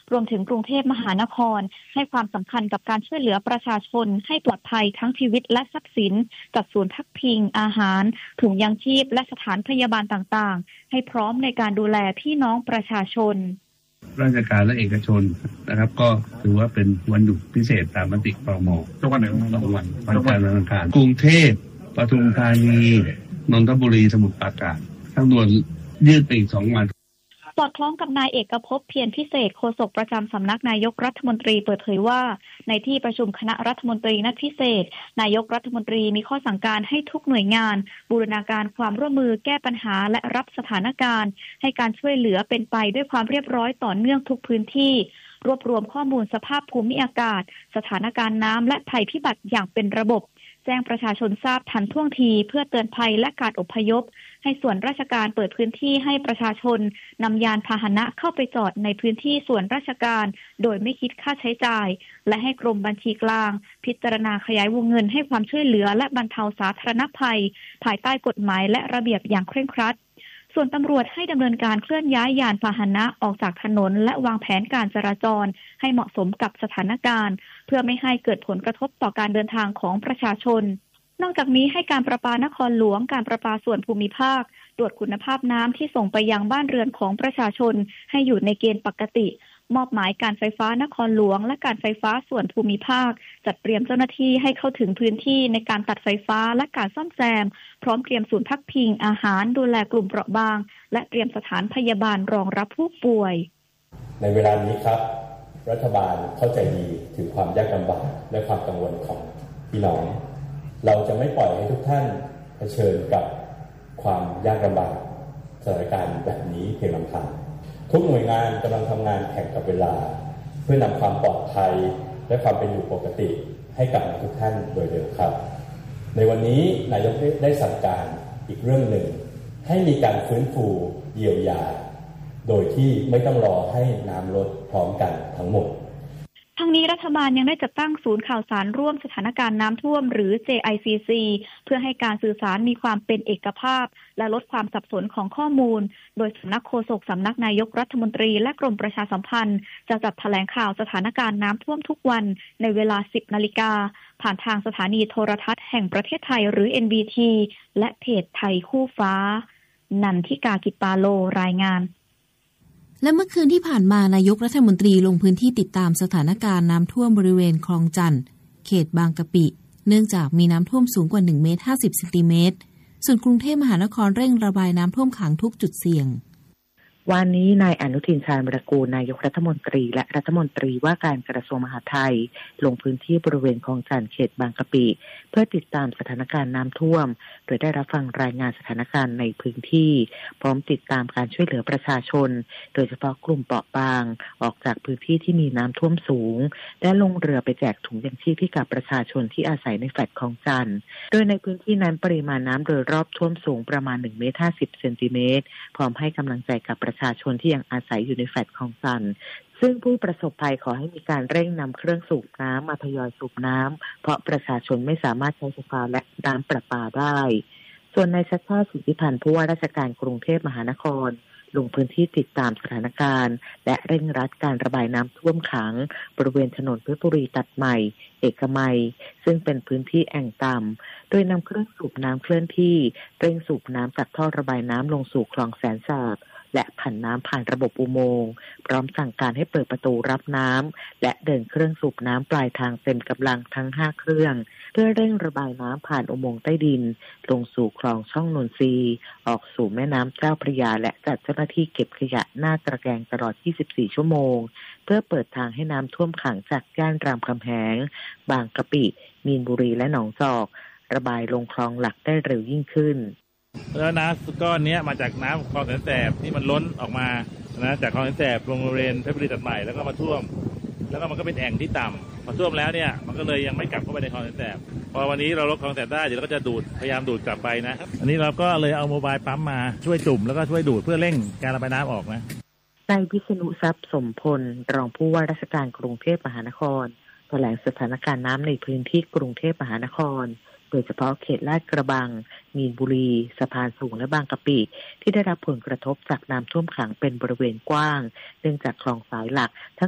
รวมถึงกรุงเทพมหานครให้ความสำคัญกับการช่วยเหลือประชาชนให้ปลอดภัยทั้งชีวิตและทรัพย์สินจัดศูนย์พักพิงอาหารถุงยางชีพและสถานพยาบาลต่างๆให้พร้อมในการดูแลพี่น้องประชาชนราชการและเอกชนนะครับก็ถือว่าเป็นวันหยุดพิเศษตามมติครม.ทุกวันไหนวันจันทร์วันอังคารกรุงเทพปทุมธานีนนทบุรีสมุทรปราการทั้งหมดยืดไปอีก2 วันสอดคล้องกับนายเอกภพเพียรพิเศษโฆษกประจำสำนักนายกรัฐมนตรีเปิดเผยว่าในที่ประชุมคณะรัฐมนตรีนัดพิเศษนายกรัฐมนตรีมีข้อสั่งการให้ทุกหน่วยงานบูรณาการความร่วมมือแก้ปัญหาและรับสถานการณ์ให้การช่วยเหลือเป็นไปด้วยความเรียบร้อยต่อเนื่องทุกพื้นที่รวบรวมข้อมูลสภาพภูมิอากาศสถานการณ์น้ำและภัยพิบัติอย่างเป็นระบบแจ้งประชาชนทราบทันท่วงทีเพื่อเตือนภัยและการอพยพให้ส่วนราชการเปิดพื้นที่ให้ประชาชนนำยานพาหนะเข้าไปจอดในพื้นที่ส่วนราชการโดยไม่คิดค่าใช้จ่ายและให้กรมบัญชีกลางพิจารณาขยายวงเงินให้ความช่วยเหลือและบรรเทาสาธารณภัยภายใต้กฎหมายและระเบียบอย่างเคร่งครัดส่วนตำรวจให้ดำเนินการเคลื่อนย้ายยานพาหนะออกจากถนนและวางแผนการจราจรให้เหมาะสมกับสถานการณ์เพื่อไม่ให้เกิดผลกระทบต่อการเดินทางของประชาชนนอกจากนี้ให้การประปานครหลวงการประปาส่วนภูมิภาคตรวจคุณภาพน้ำที่ส่งไปยังบ้านเรือนของประชาชนให้อยู่ในเกณฑ์ปกติมอบหมายการไฟฟ้านครหลวงและการไฟฟ้าส่วนภูมิภาคจัดเตรียมเจ้าหน้าที่ให้เข้าถึงพื้นที่ในการตัดไฟฟ้าและการซ่อมแซมพร้อมเตรียมศูนย์พักพิงอาหารดูแลกลุ่มเปราะบางและเตรียมสถานพยาบาลรองรับผู้ป่วยในเวลานี้ครับรัฐบาลเข้าใจดีถึงความยากลำบากและความกังวลของพี่น้องเราจะไม่ปล่อยให้ทุกท่านเผชิญกับความยากลำบากสถานการณ์แบบนี้เพียงลำพังทุกหน่วยงานกำลังทำงานแข่งกับเวลาเพื่อนำความปลอดภัยและความเป็นอยู่ปกติให้กับทุกท่านโดยเร็วครับในวันนี้นายกได้สั่งการอีกเรื่องหนึ่งให้มีการฟื้นฟูเยียวยาโดยที่ไม่ต้องรอให้น้ำลดพร้อมกันทั้งหมดทั้งนี้รัฐบาลยังได้จัดตั้งศูนย์ข่าวสารร่วมสถานการณ์น้ำท่วมหรือ JICC เพื่อให้การสื่อสารมีความเป็นเอกภาพและลดความสับสนของข้อมูลโดยสำนักโฆษกสำนักนายกรัฐมนตรีและกรมประชาสัมพันธ์จะจัดแถลงข่าวสถานการณ์น้ำท่วมทุกวันในเวลา 10 นาฬิกาผ่านทางสถานีโทรทัศน์แห่งประเทศไทยหรือ NBT และเพจไทยคู่ฟ้านันทิกา กิจปาโลรายงานและเมื่อคืนที่ผ่านมานายกรัฐมนตรีลงพื้นที่ติดตามสถานการณ์น้ำท่วมบริเวณคลองจันทน์เขตบางกะปิเนื่องจากมีน้ำท่วมสูงกว่า1 เมตร 50 เซนติเมตรส่วนกรุงเทพมหานครเร่งระบายน้ำท่วมขังทุกจุดเสี่ยงวันนี้นายอนุทินชาญวิรากูลนายกรัฐมนตรีและรัฐมนตรีว่าการกระทรวงมหาดไทยลงพื้นที่บริเวณคลองจันทน์เขตบางกะปิเพื่อติดตามสถานการณ์น้ำท่วมโดยได้รับฟังรายงานสถานการณ์ในพื้นที่พร้อมติดตามการช่วยเหลือประชาชนโดยเฉพาะกลุ่มเปราะบางออกจากพื้นที่ที่มีน้ำท่วมสูงและลงเรือไปแจกถุงยางชีพให้กับประชาชนที่อาศัยในแฟลตคลองจันทน์โดยในพื้นที่นั้นปริมาณน้ำโดยรอบท่วมสูงประมาณ1 เมตร 50 เซนติเมตรพร้อมให้กำลังใจกับประชาชนที่ยังอาศัยอยู่ในแฟลตคลองจันทน์ซึ่งผู้ประสบภัยขอให้มีการเร่งนำเครื่องสูบน้ำมาทยอยสูบน้ำเพราะประชาชนไม่สามารถใช้ไฟฟ้าและน้ำประปาได้ส่วนนายชัชชาติ สิทธิพันธ์ผู้ว่าราชการกรุงเทพมหานครลงพื้นที่ติดตามสถานการณ์และเร่งรัดการระบายน้ำท่วมขังบริเวณถนนเพชรบุรีตัดใหม่เอกมัยซึ่งเป็นพื้นที่แอ่งต่ำโดยนำเครื่องสูบน้ำเคลื่อนที่เร่งสูบน้ำจากท่อระบายน้ำลงสู่คลองแสนสาบและผันน้ำผ่านระบบอุโมงค์พร้อมสั่งการให้เปิดประตูรับน้ำและเดินเครื่องสูบน้ำปลายทางเต็มกำลังทั้ง5 เครื่องเพื่อเร่งระบายน้ำผ่านอุโมงค์ใต้ดินลงสู่คลองช่องนนทรีออกสู่แม่น้ำเจ้าพระยาและจัดเจ้าหน้าที่เก็บขยะหน้าตระแกรงตลอด 24 ชั่วโมงเพื่อเปิดทางให้น้ำท่วมขังจากย่านรามคำแหงบางกะปิมีนบุรีและหนองจอกระบายลงคลองหลักได้เร็วยิ่งขึ้นแล้วน้ำก้อนนี้มาจากน้ำคลองแสนแสบที่มันล้นออกมานะจากคลองแสนแสบลงบริเวณเพชรบุรีตัดใหม่แล้วก็มาท่วมแล้วก็มันก็เป็นแอ่งที่ต่ำพอท่วมแล้วเนี่ยมันก็เลยยังไม่กลับเข้าไปในคลองแสนแสบพอวันนี้เราลดคลองแสนแสบได้เดี๋ยวเราก็จะพยายามดูดกลับไปนะอันนี้เราก็เลยเอาโมบายปั๊มมาช่วยจุ่มแล้วก็ช่วยดูดเพื่อเร่งการระบายน้ำออกนะนายวิษณุทรัพย์สมพลรองผู้ว่าราชการกรุงเทพมหานครแถลงสถานการณ์น้ำในพื้นที่กรุงเทพมหานครโดยเฉพาะเขตลาดกระบังมีนบุรีสะพานสูงและบางกะปิที่ได้รับผลกระทบจากน้ำท่วมขังเป็นบริเวณกว้างเนื่องจากคลองสายหลัก